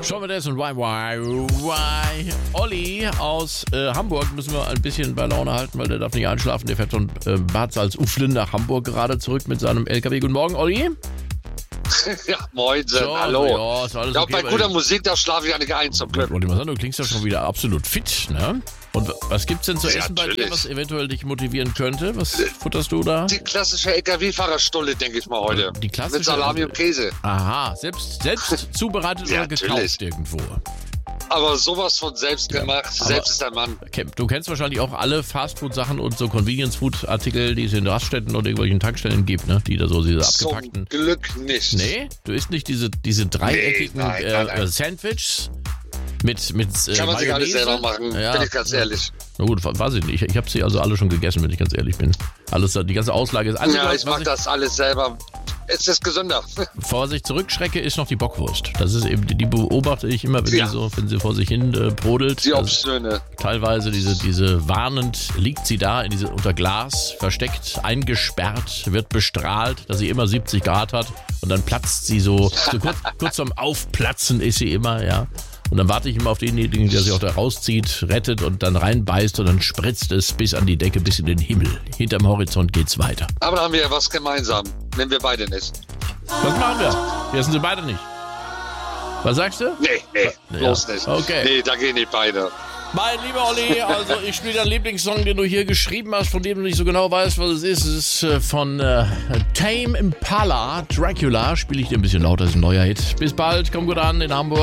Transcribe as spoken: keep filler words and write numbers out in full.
Sean Mendes und Why, Why, Why. Olli aus äh, Hamburg müssen wir ein bisschen bei Laune halten, weil der darf nicht einschlafen. Der fährt von äh, Bad Salzuflen nach Hamburg gerade zurück mit seinem L K W. Guten Morgen, Olli. Ja, moin, So, hallo. Ja, ist alles Ja, okay, bei guter Musik, da schlafe ich ja nicht ein zum Glück. Wollte ich mal sagen, du klingst ja schon wieder absolut fit, ne? Und was gibt's denn zu Ja, essen bei dir, natürlich. was eventuell dich motivieren könnte? Was futterst du da? Die klassische L K W-Fahrerstulle, denke ich mal heute. Die klassische- Mit Salami und Käse. Aha, selbst, selbst zubereitet Ja, oder gekauft natürlich. irgendwo? Aber sowas von selbst gemacht. aber- Selbst ist ein Mann. Okay, du kennst wahrscheinlich auch alle Fastfood-Sachen und so Convenience-Food-Artikel, die es in Raststätten oder irgendwelchen Tankstellen gibt, ne? Die da so diese abgepackten... Zum Glück nicht. Nee, du isst nicht diese, diese dreieckigen Nee, nein, äh, nein, nein. äh, Sandwiches mit, mit äh, Kann man sich alles Mayonnaise? selber machen, Ja. bin ich ganz ehrlich. Na gut, weiß ich nicht. Ich, ich habe sie also alle schon gegessen, wenn ich ganz ehrlich bin. Alles, die ganze Auslage ist... Also, Ja, was ich mag ich das alles selber. Es ist gesünder. vor sich zurückschrecke, ist noch die Bockwurst. Das ist eben, die, die beobachte ich immer, wenn Ja. sie so, wenn sie vor sich hin äh, brodelt. Die Das- Obstöne. Teilweise diese, diese warnend liegt sie da in diese, unter Glas, versteckt, eingesperrt, wird bestrahlt, dass sie immer siebzig Grad hat und dann platzt sie so, so kurz, kurz vorm Aufplatzen ist sie immer, ja. Und dann warte ich immer auf denjenigen, der sich auch da rauszieht, rettet und dann reinbeißt und dann spritzt es bis an die Decke, bis in den Himmel. Hinterm Horizont geht's weiter. Aber da haben wir ja was gemeinsam. Nehmen wir beide nicht. Was machen wir? Wir essen sie beide nicht. Was sagst du? Nee, nee, Ja. bloß nicht. Okay. Nee, da gehen nicht beide. Mein lieber Olli, also ich spiele deinen Lieblingssong, den du hier geschrieben hast, von dem du nicht so genau weißt, was es ist. Es ist äh, von äh, Tame Impala, Dracula. Spiele ich dir ein bisschen lauter, ist ein neuer Hit. Bis bald, komm gut an in Hamburg.